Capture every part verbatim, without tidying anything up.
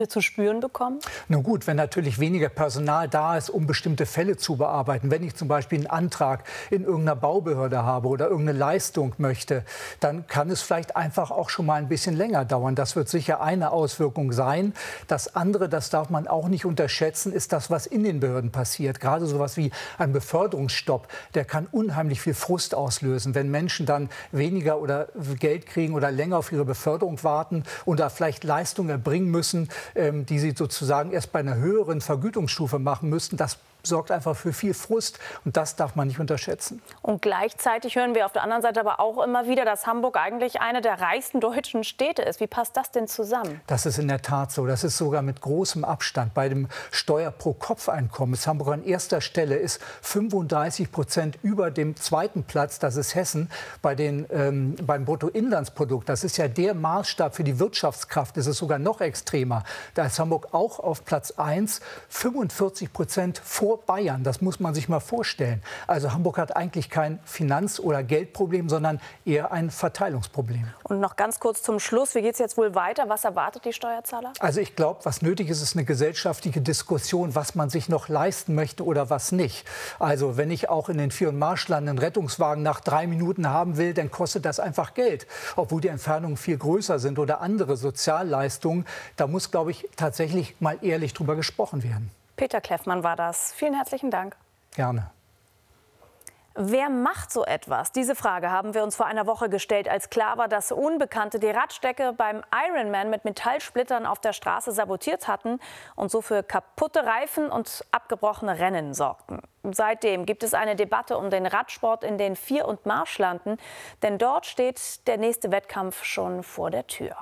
zu spüren bekommen? Nun gut, wenn natürlich weniger Personal da ist, um bestimmte Fälle zu bearbeiten, wenn ich zum Beispiel einen Antrag in irgendeiner Baubehörde habe oder irgendeine Leistung möchte, dann kann es vielleicht einfach auch schon mal ein bisschen länger dauern. Das wird sicher eine Auswirkung sein. Das andere, das darf man auch nicht unterschätzen, ist das, was in den Behörden passiert. Gerade sowas wie ein Beförderungsstopp, der kann unheimlich viel Frust auslösen, wenn Menschen dann weniger oder Geld kriegen oder länger auf ihre Beförderung warten und da vielleicht Leistungen erbringen müssen, die sie sozusagen erst bei einer höheren Vergütungsstufe machen müssten. Das sorgt einfach für viel Frust und das darf man nicht unterschätzen. Und gleichzeitig hören wir auf der anderen Seite aber auch immer wieder, dass Hamburg eigentlich eine der reichsten deutschen Städte ist. Wie passt das denn zusammen? Das ist in der Tat so. Das ist sogar mit großem Abstand. Bei dem Steuer-pro-Kopf-Einkommen ist Hamburg an erster Stelle, ist fünfunddreißig Prozent über dem zweiten Platz, das ist Hessen. Bei den, ähm, beim Bruttoinlandsprodukt, das ist ja der Maßstab für die Wirtschaftskraft, ist es sogar noch extremer. Da ist Hamburg auch auf Platz eins, fünfundvierzig Prozent vor Bayern. Das muss man sich mal vorstellen. Also Hamburg hat eigentlich kein Finanz- oder Geldproblem, sondern eher ein Verteilungsproblem. Und noch ganz kurz zum Schluss, wie geht es jetzt wohl weiter? Was erwartet die Steuerzahler? Also ich glaube, was nötig ist, ist eine gesellschaftliche Diskussion, was man sich noch leisten möchte oder was nicht. Also wenn ich auch in den Vier- und Marschland einen Rettungswagen nach drei Minuten haben will, dann kostet das einfach Geld. Obwohl die Entfernungen viel größer sind oder andere Sozialleistungen. Da muss, glaube ich, tatsächlich mal ehrlich drüber gesprochen werden. Peter Kleffmann war das. Vielen herzlichen Dank. Gerne. Wer macht so etwas? Diese Frage haben wir uns vor einer Woche gestellt, als klar war, dass Unbekannte die Radstrecke beim Ironman mit Metallsplittern auf der Straße sabotiert hatten und so für kaputte Reifen und abgebrochene Rennen sorgten. Seitdem gibt es eine Debatte um den Radsport in den Vier- und Marschlanden, denn dort steht der nächste Wettkampf schon vor der Tür.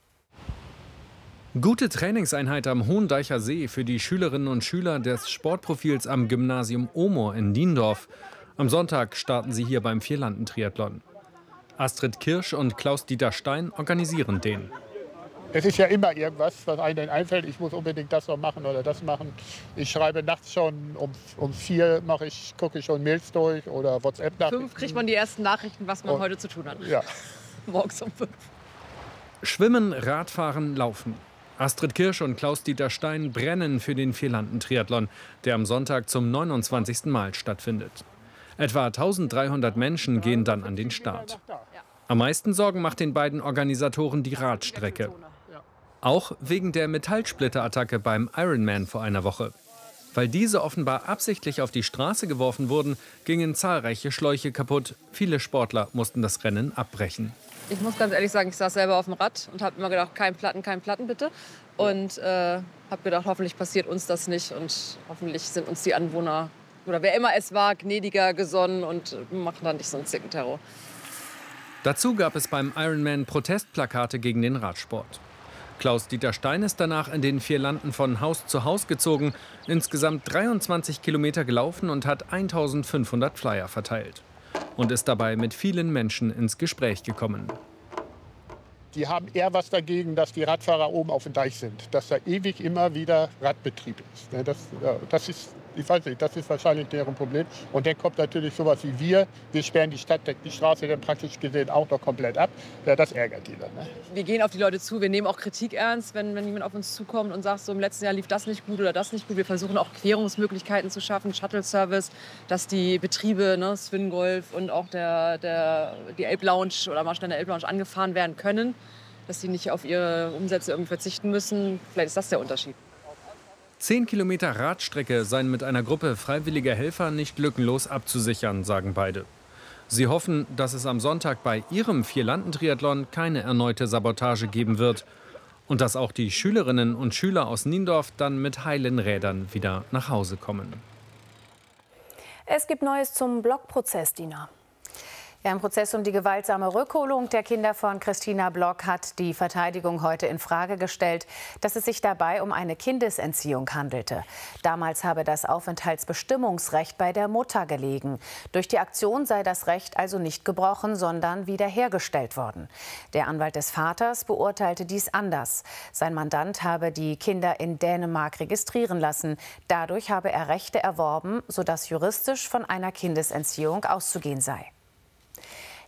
Gute Trainingseinheit am Hohendeicher See für die Schülerinnen und Schüler des Sportprofils am Gymnasium Omoor in Niendorf. Am Sonntag starten sie hier beim Vierlanden-Triathlon. Astrid Kirsch und Klaus-Dieter Stein organisieren den. Es ist ja immer irgendwas, was einem einfällt. Ich muss unbedingt das noch machen oder das machen. Ich schreibe nachts schon um, um vier, mache ich, gucke ich schon Mails durch oder WhatsApp-Nachrichten. Fünf kriegt man die ersten Nachrichten, was man und, heute zu tun hat. Ja. Morgens um fünf. Schwimmen, Radfahren, Laufen. Astrid Kirsch und Klaus-Dieter Stein brennen für den Vierlanden-Triathlon, der am Sonntag zum neunundzwanzigsten Mal stattfindet. Etwa eintausenddreihundert Menschen gehen dann an den Start. Am meisten Sorgen macht den beiden Organisatoren die Radstrecke. Auch wegen der Metallsplitterattacke beim Ironman vor einer Woche. Weil diese offenbar absichtlich auf die Straße geworfen wurden, gingen zahlreiche Schläuche kaputt. Viele Sportler mussten das Rennen abbrechen. Ich muss ganz ehrlich sagen, ich saß selber auf dem Rad und habe immer gedacht, kein Platten, kein Platten bitte. Und äh, habe gedacht, hoffentlich passiert uns das nicht und hoffentlich sind uns die Anwohner oder wer immer es war, gnädiger gesonnen und machen dann nicht so einen Zickenterror. Dazu gab es beim Ironman Protestplakate gegen den Radsport. Klaus-Dieter Stein ist danach in den Vierlanden von Haus zu Haus gezogen, insgesamt dreiundzwanzig Kilometer gelaufen und hat eintausendfünfhundert Flyer verteilt. Und ist dabei mit vielen Menschen ins Gespräch gekommen. Die haben eher was dagegen, dass die Radfahrer oben auf dem Deich sind, dass da ewig immer wieder Radbetrieb ist. Das, ja, das ist, ich weiß nicht, das ist wahrscheinlich deren Problem. Und dann kommt natürlich sowas wie wir. Wir sperren die Stadt, die Straße dann praktisch gesehen auch noch komplett ab. Ja, das ärgert die dann. Ne? Wir gehen auf die Leute zu, wir nehmen auch Kritik ernst, wenn, wenn jemand auf uns zukommt und sagt, so im letzten Jahr lief das nicht gut oder das nicht gut. Wir versuchen auch Querungsmöglichkeiten zu schaffen, Shuttle-Service, dass die Betriebe, ne, Swingolf und auch der, der, die Elb Lounge oder Marschländer Elb Lounge angefahren werden können, dass sie nicht auf ihre Umsätze irgendwie verzichten müssen. Vielleicht ist das der Unterschied. Zehn Kilometer Radstrecke seien mit einer Gruppe freiwilliger Helfer nicht lückenlos abzusichern, sagen beide. Sie hoffen, dass es am Sonntag bei ihrem Vierlanden-Triathlon keine erneute Sabotage geben wird und dass auch die Schülerinnen und Schüler aus Niendorf dann mit heilen Rädern wieder nach Hause kommen. Es gibt Neues zum Block-Prozess, Dina. Ja, im Prozess um die gewaltsame Rückholung der Kinder von Christina Block hat die Verteidigung heute in Frage gestellt, dass es sich dabei um eine Kindesentziehung handelte. Damals habe das Aufenthaltsbestimmungsrecht bei der Mutter gelegen. Durch die Aktion sei das Recht also nicht gebrochen, sondern wiederhergestellt worden. Der Anwalt des Vaters beurteilte dies anders. Sein Mandant habe die Kinder in Dänemark registrieren lassen. Dadurch habe er Rechte erworben, sodass juristisch von einer Kindesentziehung auszugehen sei.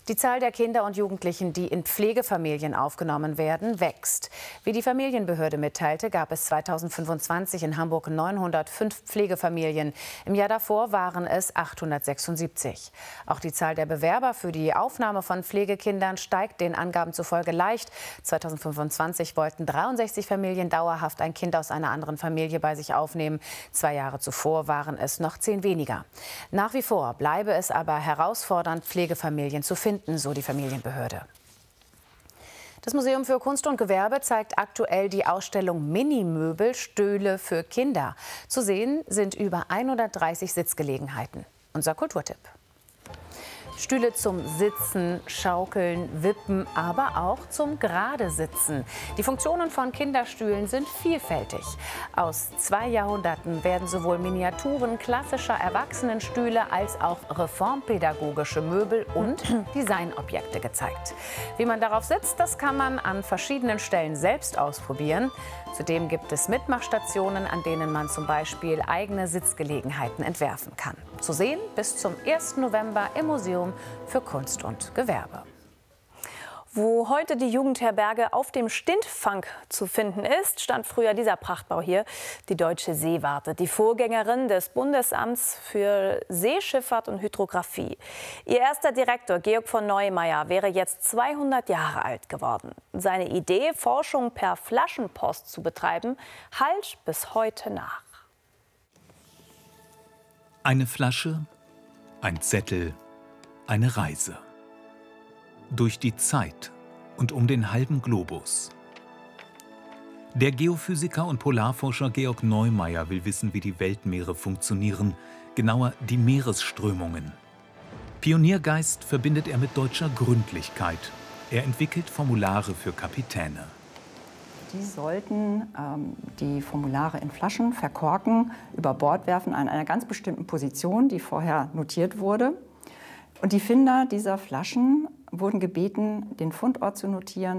Die Zahl der Kinder und Jugendlichen, die in Pflegefamilien aufgenommen werden, wächst. Wie die Familienbehörde mitteilte, gab es zweitausendfünfundzwanzig in Hamburg neunhundertfünf Pflegefamilien. Im Jahr davor waren es achthundertsechsundsiebzig. Auch die Zahl der Bewerber für die Aufnahme von Pflegekindern steigt den Angaben zufolge leicht. zweitausendfünfundzwanzig wollten dreiundsechzig Familien dauerhaft ein Kind aus einer anderen Familie bei sich aufnehmen. Zwei Jahre zuvor waren es noch zehn weniger. Nach wie vor bleibe es aber herausfordernd, Pflegefamilien zu finden, so die Familienbehörde. Das Museum für Kunst und Gewerbe zeigt aktuell die Ausstellung Minimöbel, Stühle für Kinder. Zu sehen sind über hundertdreißig Sitzgelegenheiten. Unser Kulturtipp. Stühle zum Sitzen, Schaukeln, Wippen, aber auch zum Gerade-Sitzen. Die Funktionen von Kinderstühlen sind vielfältig. Aus zwei Jahrhunderten werden sowohl Miniaturen klassischer Erwachsenenstühle als auch reformpädagogische Möbel und Designobjekte gezeigt. Wie man darauf sitzt, das kann man an verschiedenen Stellen selbst ausprobieren. Zudem gibt es Mitmachstationen, an denen man zum Beispiel eigene Sitzgelegenheiten entwerfen kann. Zu sehen bis zum ersten November im Museum für Kunst und Gewerbe. Wo heute die Jugendherberge auf dem Stintfang zu finden ist, stand früher dieser Prachtbau hier, die Deutsche Seewarte, die Vorgängerin des Bundesamts für Seeschifffahrt und Hydrographie. Ihr erster Direktor, Georg von Neumeier, wäre jetzt zweihundert Jahre alt geworden. Seine Idee, Forschung per Flaschenpost zu betreiben, hallt bis heute nach. Eine Flasche, ein Zettel, eine Reise. Durch die Zeit und um den halben Globus. Der Geophysiker und Polarforscher Georg Neumeier will wissen, wie die Weltmeere funktionieren, genauer die Meeresströmungen. Pioniergeist verbindet er mit deutscher Gründlichkeit. Er entwickelt Formulare für Kapitäne. Die sollten ähm, die Formulare in Flaschen verkorken, über Bord werfen an einer ganz bestimmten Position, die vorher notiert wurde. Und die Finder dieser Flaschen wurden gebeten, den Fundort zu notieren.